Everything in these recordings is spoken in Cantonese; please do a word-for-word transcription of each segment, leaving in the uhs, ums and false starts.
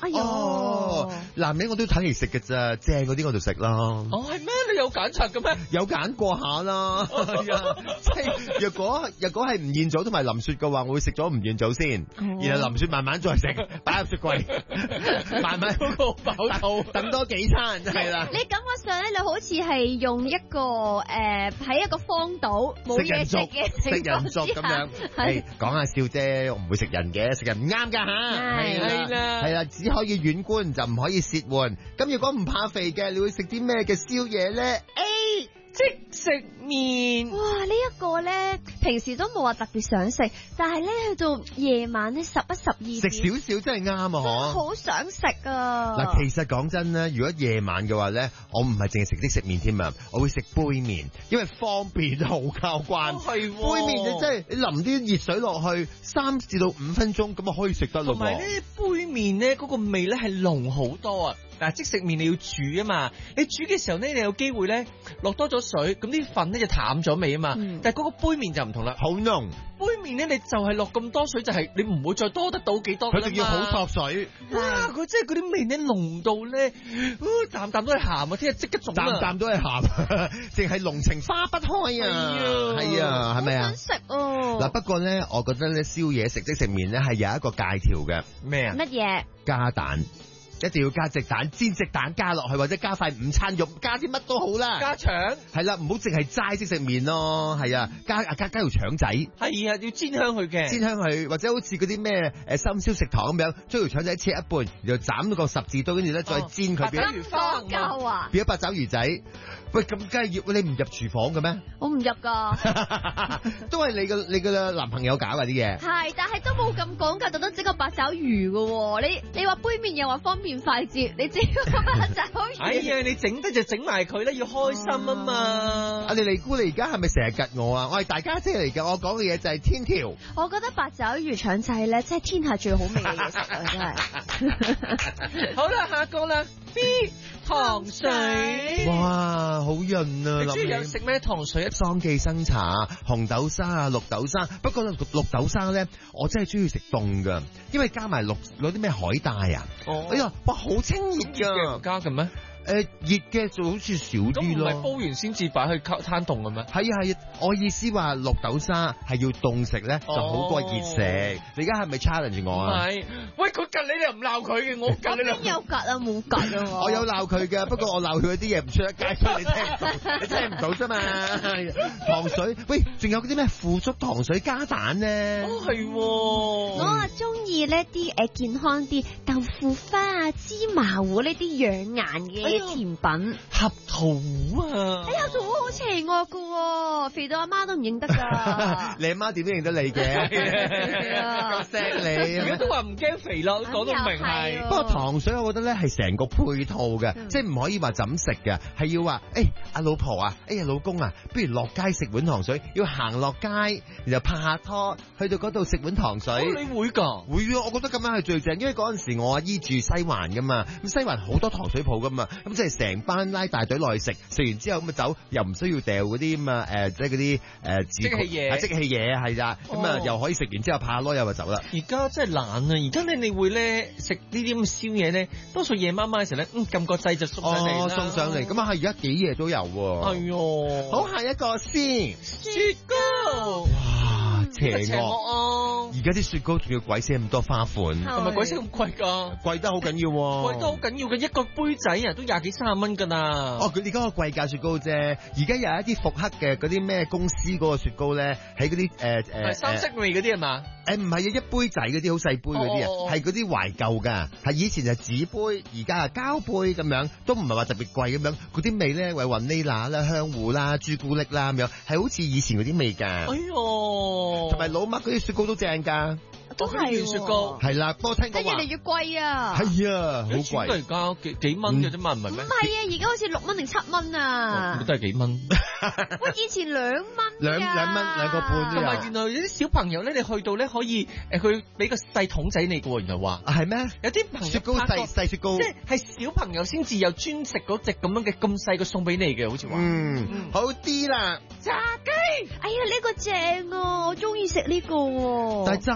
哎呀， 哦，男人我都睇嚟食嘅咋，正嗰啲我就食啦。 哦，係咩？你有揀擇嘅咩？ 有揀過下啦，係啊，即係若果若果係吳彥祖同埋林雪嘅話，我會食咗吳彥祖先， 哦然後林雪慢慢再食，擺入雪櫃，慢慢嗰個飽肚， 等多幾餐係啦。 你感覺上咧，你好似係用一個誒喺一個荒島冇嘢食嘅食人族咁樣，係講下笑啫，我唔會食人嘅，食人唔啱㗎吓， 係係啦， 係啦，只可以遠觀就唔可以褻玩。咁如果唔怕肥嘅，你會食啲咩嘅宵夜咧 A 即食麵。 哇！呢、一個咧，平時都冇話特別想食，但係咧去到夜晚咧十一十二點食少少真係啱啊！嗬， 好想食啊！ 嗱，其實講真咧，如果夜晚嘅話咧，我唔係淨係食啲食麵添啊，我會食杯麵，因為方便好交關。 係杯麵就真係你淋啲熱水落去，三至到五分鐘咁啊可以食得咯。 同埋咧杯麵咧嗰個味咧係濃好多啊！嗱，即食麵你要煮啊嘛，你煮嘅時候咧，你有機會咧落多咗水，咁啲粉咧就淡咗味啊嘛。 嗯、 但係嗰個杯麵就唔同啦， 好濃。 杯麵咧你就係落咁多水，就係、是、你唔會再多得到幾多㗎啦嘛。 佢仲要好索水， 哇！佢真係嗰啲味咧濃到咧，啖啖都係鹹啊！聽日即刻腫啊！ 啖啖都係鹹，淨係濃情花不開啊！係啊，係咪啊？ 好想食哦！ 嗱，不過咧，我覺得咧宵夜食即食麵咧係有一個戒條嘅。 咩啊？ 乜嘢？ 加蛋。一定要加隻蛋，煎隻蛋加落去，或者加塊午餐肉，加啲乜都好啦。 加腸係啦，唔好淨係齋即食麵咯。係啊，加啊加加條腸仔， 係啊，要煎香佢嘅， 煎香佢，或者好似嗰啲咩誒深宵食堂咁樣，將條腸仔切一半，然後斬到個十字刀，跟住咧再煎佢，變咁講究啊！ 變咗八爪魚仔。喂，咁梗係要你唔入廚房嘅咩？ 我唔入噶， 都係你個你個男朋友搞嗰啲嘢。 係，但係都冇咁講究，特登整個八爪魚噶。你你話杯麵又話方便快捷，你整個八爪魚。 哎呀，你整得就整埋佢啦，要開心啊嘛！ 阿你尼姑，你而家係咪成日吉我啊？我係大家姐嚟嘅，我講嘅嘢就係天條。 我覺得八爪魚腸仔咧，真係天下最好味嘅嘢食啊！真係。 好啦，下個啦 ，B 糖水。 哇，好潤啊！ 你中意有食咩糖水啊？ 桑寄生茶、紅豆沙啊、綠豆沙。不過綠綠豆沙咧，我真係中意食凍噶，因為加埋綠嗰啲咩海帶啊。 哦， 哎呀，哇，好清熱噶。 唔加嘅咩？ 誒，熱嘅就好似少啲咯。 咁唔係煲完先至擺去攤凍嘅咩？ 係啊係啊，我意思話綠豆沙係要凍食咧，就好過熱食。你而家係咪 challenge 我啊？ 係，喂，佢隔你你又唔鬧佢嘅，我隔你邊有隔啊？冇隔啊！我我有鬧佢嘅，不過我鬧佢嗰啲嘢唔出得街，所以你聽唔到，你聽唔到啫嘛。糖水，喂，仲有嗰啲咩腐竹糖水加蛋咧？ 哦，係。 我啊中意呢啲誒健康啲豆腐花啊、芝麻糊呢啲養顏嘅甜品。 合桃糊啊！ 哎呀，桃糊好邪惡噶，肥到阿媽都唔認得噶。 你阿媽點都認得你嘅，咁錫你。 而家都話唔驚肥咯，講到明係。 不過糖水我覺得咧係成個配套嘅，嗯、即係唔可以話怎食嘅，係要話誒阿老婆啊，哎呀老公啊，不如落街食碗糖水，要行落街，然後拍下拖，去到嗰度食碗糖水。 哦、你會㗎？ 會啊！我覺得咁樣係最正，因為嗰陣時我阿姨住西環噶嘛，咁西環好多糖水鋪噶嘛，咁即係成班拉大隊落去食，食完之後咁啊走，又唔需要掉嗰啲咁啊誒，即係嗰啲誒即棄嘢， 即棄嘢係啦，咁啊、哦、又可以食完之後拍下籮柚就走啦。 而家真係懶啊！而家咧你會咧食呢啲咁嘅宵夜咧，多數夜媽媽嘅時候咧，嗯撳個掣就送上嚟啦、 哦、送上嚟，咁啊係而家幾夜都有喎。 係喎。 好，下一個先， 雪糕。 哇，邪惡啊！ 而家啲雪糕仲要鬼死咁多花款， 係咪鬼死咁貴㗎？ 貴得好緊要喎， 貴得好緊要嘅，一個杯仔啊都廿幾三十蚊㗎啦。 哦，佢哋嗰個貴價雪糕啫，而家有一啲復刻嘅嗰啲咩公司嗰個雪糕咧，喺嗰啲誒誒三色味嗰啲係嘛？ 誒唔係啊，一杯仔嗰啲好細杯嗰啲啊，係嗰啲懷舊㗎，係以前係紙杯，而家係膠杯咁樣，都唔係話特別貴咁樣，嗰啲味咧，為雲呢拿啦、香芋啦、朱古力啦咁樣，係好似以前嗰啲味㗎。 哎呦， 同埋老麥嗰啲雪糕都正㗎。 都係雪糕， 係啦，不過聽講話越嚟越貴啊！ 係啊，好貴， 而家幾幾蚊嘅啫嘛，唔係咩？ 唔係啊，而家好似六蚊定七蚊啊， 都係幾蚊。 喂，以前兩蚊， 兩兩蚊兩個半。 同埋原來有啲小朋友咧，你去到咧可以誒，佢俾個細桶仔你嘅喎，原來話係咩？ 有啲朋友雪糕細細雪糕， 即係小朋友先至有專食嗰隻咁樣嘅咁細個送俾你嘅，好似話。 嗯，好啲啦。 炸雞， 哎呀呢個正啊，我中意食呢個。 但係炸雞真係。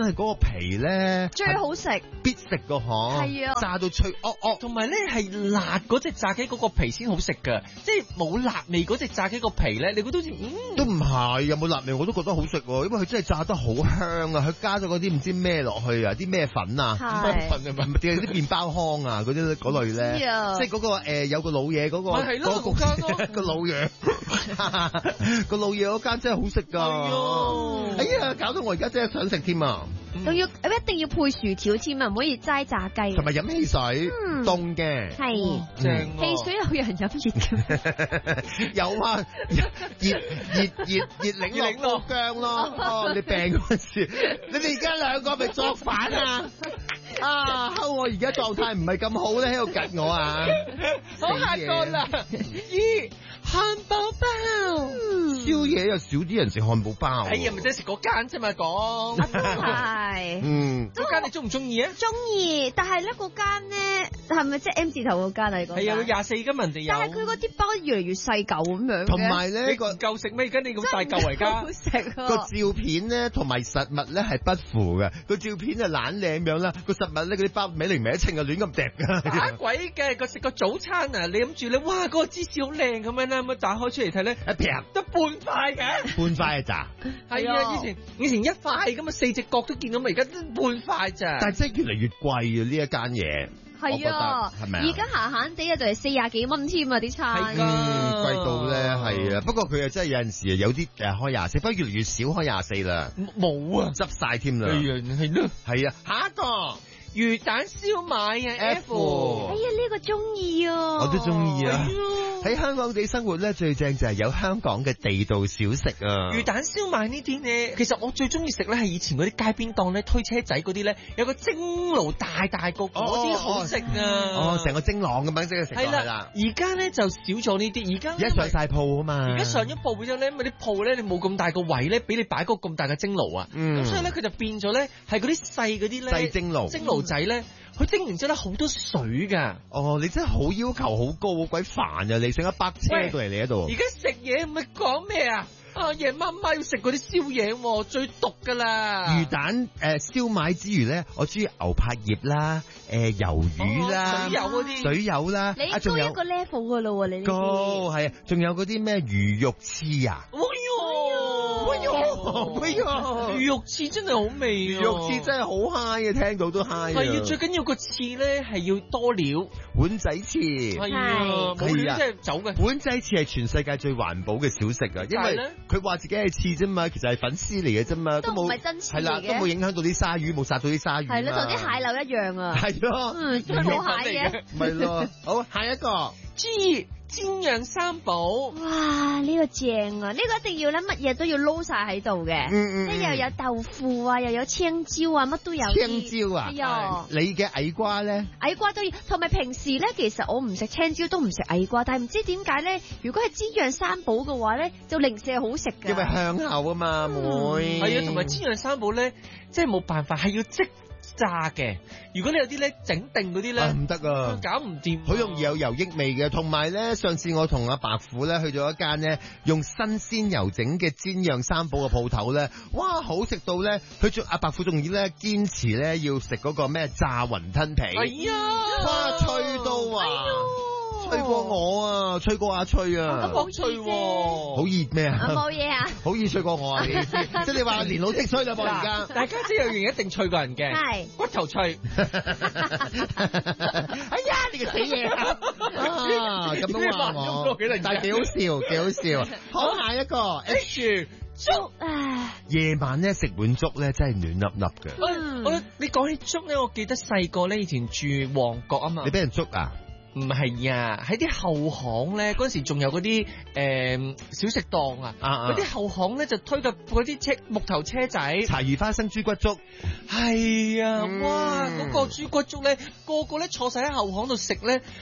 係嗰個皮咧最好食， 必食個嗬， 係啊， 炸到脆哦哦， 同埋咧係辣嗰隻炸雞嗰個皮先好食㗎，即係冇辣味嗰隻炸雞個皮咧，你覺得好似嗯都唔係有冇辣味我都覺得好食喎，因為佢真係炸得好香啊，佢加咗嗰啲唔知咩落去啊，啲咩粉啊， 係粉啊嘛， 定係啲麵包糠啊嗰啲嗰類咧，即係嗰個誒有個老嘢嗰個咪係咯嗰間咯個老嘢個老嘢嗰間真係好食㗎，哎呀搞到我而家真係想食添啊！ 仲要一定要配薯條添啊，唔可以齋炸雞。 同埋飲汽水， 嗯凍嘅， 係正喎汽水有人飲熱嘅， 有啊，熱熱熱熱檸樂薑咯。哦，你病嗰陣時，你哋而家兩個咪作反啊！啊，睺我而家狀態唔係咁好咧，喺度吉我啊！ 好下個啦，咦，漢堡包， 宵夜又少啲人食漢堡包。 哎呀，咪即係食嗰間啫嘛，講。 係。 嗯， 嗰間你中唔中意啊？ 中意，但係咧嗰間咧係咪即係 M 字頭嗰間嚟？嗰係啊，廿四金人哋有。 但係佢嗰啲包越嚟越細嚿咁樣嘅。 同埋咧你個夠食咩？而家你咁大嚿而家。 好食個照片咧同埋實物咧係不符嘅，個照片就懶靚樣啦，個實物咧嗰啲包美零歪稱啊，亂咁掟㗎。 打鬼嘅，個食個早餐啊！你諗住咧，哇，嗰個芝士好靚咁樣啦，咁打開出嚟睇咧， 一劈得半塊嘅。 半塊咋？ 係啊，以前以前一塊咁啊，四隻角都見到，咪而家得半塊咋。 但係真係越嚟越貴啊！呢一間嘢。 係啊， 係咪啊？ 而家閒閒地啊，就係四廿幾蚊添啊啲餐。 係㗎嗯，貴到咧係啊，不過佢啊真係有陣時啊有啲誒開廿四，不過越嚟越少開廿四啦， 冇啊， 執晒添啦。 係啊，係咯。 係啊，下一個魚蛋燒賣啊 F 哎呀，呢個中意啊， 我都中意啊。 係啊喺香港地生活咧，最正就係有香港嘅地道小食啊！ 魚蛋燒賣呢啲咧，其實我最中意食咧係以前嗰啲街邊檔咧推車仔嗰啲咧，有個蒸爐大大個嗰啲好食啊！ 哦，成個蒸籠咁樣即係食落去啦。 而家咧就少咗呢啲，而家而家上晒鋪啊嘛。 而家上咗鋪之後咧，因為啲鋪咧你冇咁大個位咧，俾你擺嗰個咁大嘅蒸爐啊，咁、 嗯、 所以咧佢就變咗咧係嗰啲細嗰啲咧細蒸爐蒸爐仔咧。佢蒸完之後咧好多水㗎。 哦，你真係好要求好高，好鬼煩啊！你成一百車到嚟你喺度。 而家食嘢唔係講咩啊？啊，夜媽媽要食嗰啲宵夜喎，最毒㗎啦！ 魚蛋誒燒賣之餘咧，我中意牛柏葉啦，誒魷魚啦， 水友嗰啲， 水友啦， 你高一個 level 㗎咯喎，你呢啲高係啊，仲有嗰啲咩魚肉翅啊！ 哎呦， 哎呦，哎呦， 魚肉翅真係好味啊！ 魚肉翅真係好 high 啊，聽到都 high 啊！ 係啊，最緊要個翅咧係要多料， 碗仔翅係啊，冇料即係走嘅。 碗仔翅係全世界最環保嘅小食啊，因為佢話自己係翅啫嘛，其實係粉絲嚟嘅啫嘛， 都唔係真翅嚟嘅， 係啦，都冇影響到啲鯊魚，冇殺到啲鯊魚。 係咯，同啲蟹柳一樣啊。 係咯， 嗯，都係冇蟹嘅。 咪咯，好，下一個。 G 煎釀三寶， 哇！呢、這個正啊，呢、這個一定要咧，乜嘢都要撈晒喺度嘅， 嗯嗯， 即係又有豆腐啊，又有青椒啊，乜都有。 青椒啊， 係啊， 你嘅矮瓜咧？ 矮瓜都要，同埋平時咧，其實我唔食青椒都唔食矮瓜，但係唔知點解咧，如果係煎釀三寶嘅話咧，就零舍好食㗎。 因為香口啊嘛，妹。 係啊，同埋煎釀三寶咧，即係冇辦法，係要即炸嘅。如果你有啲咧整定嗰啲咧， 唔得啊， 搞唔掂， 好容易有油益味嘅。同埋咧，上次我同阿白虎咧去咗一間咧用新鮮油整嘅煎釀三寶嘅鋪頭咧，哇，好食到咧，佢仲阿白虎仲要咧堅持咧要食嗰個咩炸雲吞皮， 係啊， 哇，脆到啊！脆過我啊，脆過阿翠啊， 咁好脆喎， 好熱咩啊？ 冇嘢啊， 好易脆過我啊！你即係你話年老色衰啦噃，而家大家知有樣一定脆過人嘅， 係骨頭脆。 哎呀，你個死嘢啊！咁都話我，但係幾好笑，幾好笑。好，下一個 H 粥啊！ 夜晚咧食碗粥咧真係暖粒粒嘅。 嗯， 我你講起粥咧，我記得細個咧以前住旺角啊嘛， 你俾人捉啊？ 唔係啊，喺啲後巷咧，嗰陣時仲有嗰啲誒小食檔啊，嗰啲後巷咧就推個嗰啲車木頭車仔， 柴魚花生豬骨粥， 係啊， 嗯、 哇！嗰、嗰個豬骨粥咧，個個咧坐晒喺後巷度食咧，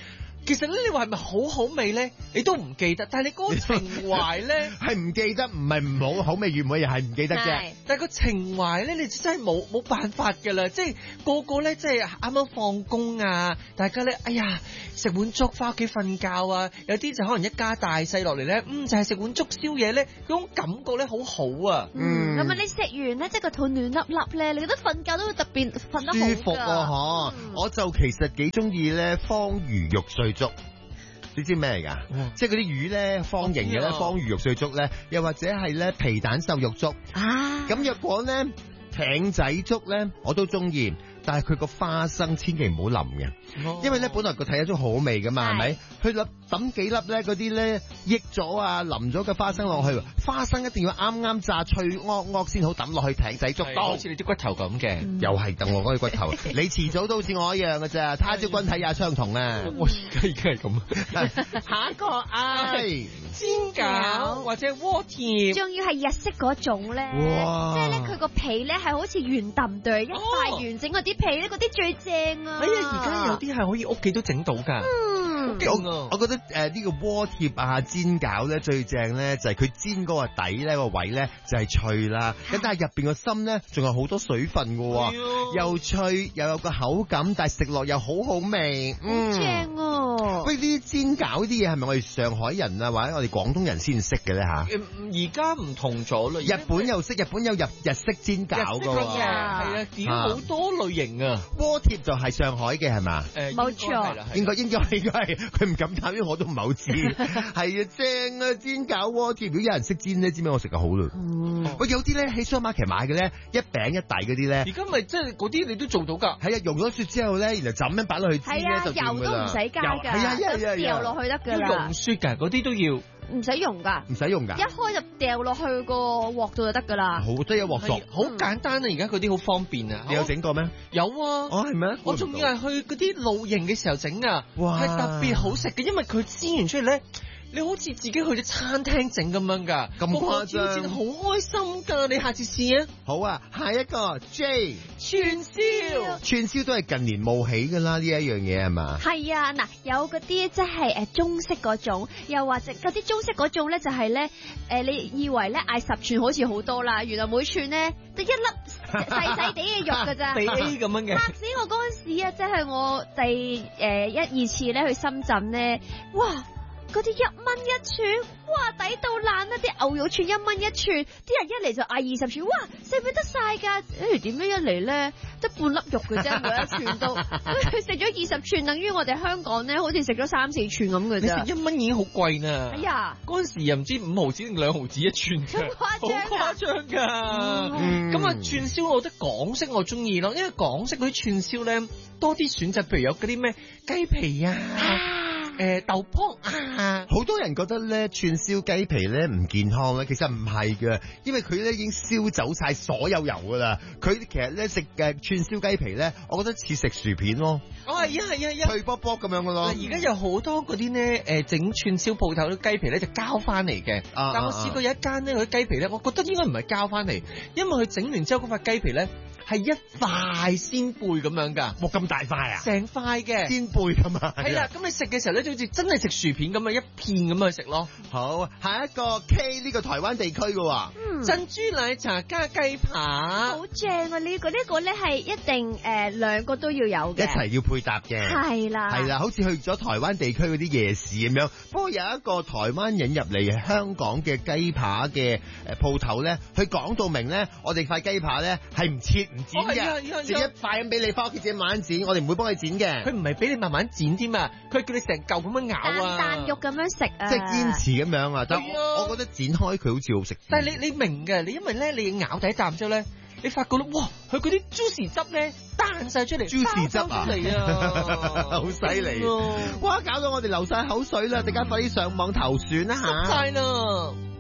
其實咧，你話係咪好好味咧？你都唔記得，但係你嗰個情懷咧係唔記得，唔係唔好好味與唔好又係唔記得啫。 但係個情懷咧，你真係冇冇辦法㗎啦！即係個個咧，即係啱啱放工啊，大家咧，哎呀食碗粥翻屋企瞓覺啊，有啲就可能一家大細落嚟咧，嗯就係、是、食碗粥宵夜咧，嗰種感覺咧好好啊！ 嗯，咁啊你食完咧，即係個肚暖粒粒咧，你覺得瞓覺都會特別瞓得好舒服啊！嗬、嗯，我就其實幾中意咧方魚肉碎粥。你知咩嚟㗎？嗯、即係嗰啲魚咧，方形嘅咧，方魚肉碎粥咧，又或者係咧皮蛋瘦肉粥。啊！咁若果咧艇仔粥咧，我都中意，但係佢個花生千祈唔好淋嘅，哦、因為咧本來個艇仔粥好味㗎嘛，係咪？佢粒抌幾粒咧嗰啲咧益咗啊，淋咗個花生落去，花生一定要啱啱炸脆噏噏先好抌落去艇仔粥度， 好似你啲骨頭咁嘅， 嗯、又係等我嗰啲骨頭。你遲早都好似我一樣嘅啫，他朝君體也相同啊！ 我而家已經係咁。 下一個啊， 煎餃或者鍋貼， 仲要係日式嗰種咧，即係咧佢個皮咧係好似圓揼對一塊完整嗰啲皮咧，嗰啲最正啊！ 哎呀，而家有啲係可以屋企都整到㗎。 嗯， 我我覺得誒呢、呃這個鍋貼啊煎餃咧最正咧就係佢煎嗰個底咧個位咧就係脆啦，咁但係入邊個心咧仲有好多水分㗎喎，哎、又脆又有個口感，但係食落又好好味，嗯， 好正哦！ 喂，呢啲煎餃啲嘢係咪我哋上海人啊或者我哋廣東人先識嘅咧嚇？ 而家唔同咗啦， 日本又識，日本有日日式煎餃㗎喎，係啊，而家好多類型啊， 鍋貼就係上海嘅係嘛？ 誒， 冇錯， 應該應該應該係佢唔敢答，因為我都唔係好知。係啊，正啊，煎餃鍋貼，如果有人識煎咧，知唔知我食就好啦。嗯，喂，有啲咧喺 supermarket 買嘅咧，一餅一底嗰啲咧， 而家咪即係嗰啲你都做到㗎。 係啊，溶咗雪之後咧，然後就咁樣擺落去煎咧就掂㗎啦。 油都唔使加㗎， 係啊，係啊， 掉落去得㗎啦。 要溶雪㗎，嗰啲都要。 唔使用㗎， 唔使用㗎， 一開就掉落去個鑊度就得㗎啦。 好多一鑊熟， 好簡單啊！而家嗰啲好方便啊。 你有整過咩？ 有啊。 哦，係咩？ 我仲要係去嗰啲露營嘅時候整啊，係特別好食嘅，因為佢煎完出嚟咧。你好似自己去咗餐廳整咁樣㗎， 咁誇張， 好開心㗎！你下次試啊！ 好啊，下一個 J 串燒， 串燒都係近年冒起㗎啦，呢一樣嘢係嘛？係啊，嗱，有嗰啲即係誒中式嗰種，又或者嗰啲中式嗰種咧就係咧誒，你以為咧嗌十串好似好多啦，原來每串咧得一粒細細地嘅肉㗎咋， 比 A 咁樣嘅。 嚇死我嗰陣時啊！即係我第誒一二次咧去深圳咧，哇！嗰啲一蚊一串，哇抵到爛啊！啲牛肉串一蚊一串，啲人一嚟就嗌二十串，哇食唔食得晒㗎？誒點樣一嚟咧得半粒肉嘅啫，每一串都食咗二十串，等於我哋香港咧好似食咗三四串咁嘅啫。 你食一蚊已經好貴啦。哎呀， 嗰陣時又唔知五毫子定兩毫子一串嘅，好誇張㗎。咁啊串燒，我覺得港式我中意咯，因為港式嗰啲串燒咧多啲選擇，譬如有嗰啲咩雞皮啊。誒、呃，豆卜啊！ 好多人覺得咧串燒雞皮咧唔健康咧，其實唔係嘅，因為佢咧已經燒走晒所有油噶啦。佢其實咧食嘅串燒雞皮咧，我覺得似食薯片咯。 哦，係啊，係啊，係啊， 脆卜卜咁樣噶咯。 而家有好多嗰啲咧，誒，整串燒鋪頭啲雞皮咧就交翻嚟嘅。啊、但我試過有一間咧，佢啲雞皮咧，我覺得應該唔係交翻嚟，因為佢整完之後嗰塊雞皮咧。係一塊鮮貝咁樣㗎， 冇咁大塊啊！ 成塊嘅鮮貝㗎嘛。 係啦，咁你食嘅時候咧，就好似真係食薯片咁樣一片咁去食咯。 好，下一個 K 呢個台灣地區嘅喎， 嗯、 珍珠奶茶加雞扒， 好正啊！呢、呢個呢、呢個咧係一定誒、呃、兩個都要有嘅， 一齊要配搭嘅。 係啦， 係啦，好似去咗台灣地區嗰啲夜市咁樣。不過有一個台灣引入嚟香港嘅雞扒嘅誒鋪頭咧，佢講到明咧，我哋塊雞扒咧係唔切。唔剪嘅，剪一塊咁俾你翻屋企自己慢慢剪，我哋唔會幫你剪嘅。 佢唔係俾你慢慢剪添啊，佢係叫你成嚿咁樣咬啊， 啖啖肉咁樣食啊， 即係堅持咁樣啊。但係我，我覺得剪開佢好似好食。 但係你你明嘅，你因為咧你咬第一啖之後咧，你發覺咧，哇，佢嗰啲 juicy 汁咧彈晒出嚟 ，juicy 汁啊， 嚟啊， 好犀利！哇，搞到我哋流晒口水啦！大家快啲上網投選啦嚇。 濕晒啦！